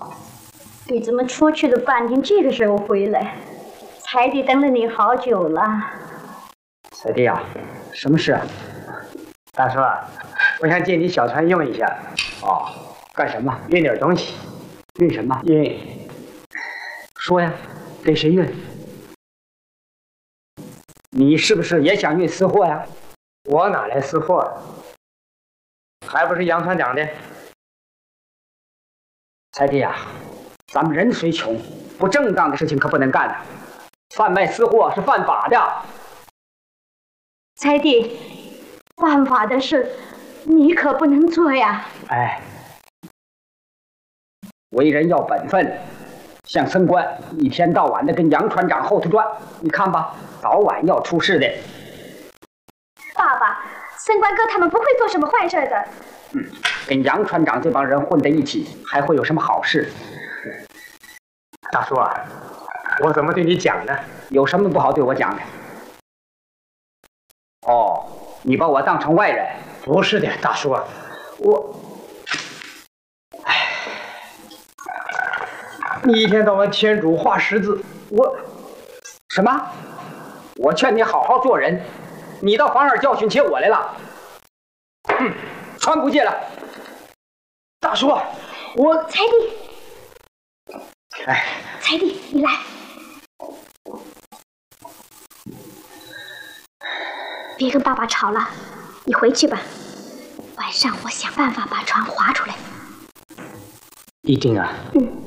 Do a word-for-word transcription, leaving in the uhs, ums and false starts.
你怎么出去了半天，这个时候回来？彩弟等了你好久了。 彩弟啊，什么事啊？大叔，我想借你小船用一下。哦，干什么？运点东西。运什么？运。说呀，给谁运？你是不是也想运私货呀？我哪来私货？还不是杨船长的。彩弟啊，咱们人虽穷，不正当的事情可不能干的。贩卖私货是犯法的。 彩弟，犯法的事你可不能做呀。 哎，为人要本分，像僧官一天到晚的跟杨船长后头转，你看吧，早晚要出事的。 爸爸，僧官哥他们不会做什么坏事的。 嗯，跟杨船长这帮人混在一起，还会有什么好事？大叔啊，我怎么对你讲呢？有什么不好对我讲的？哦，你把我当成外人？不是的，大叔，我，哎，你一天到晚天主画十字，我什么？我劝你好好做人，你到房上教训起我来了。嗯，船不借了。大叔，我彩弟， 哎， 彩弟，你来。别跟爸爸吵了，你回去吧。晚上我想办法把船划出来。 一定啊。 嗯。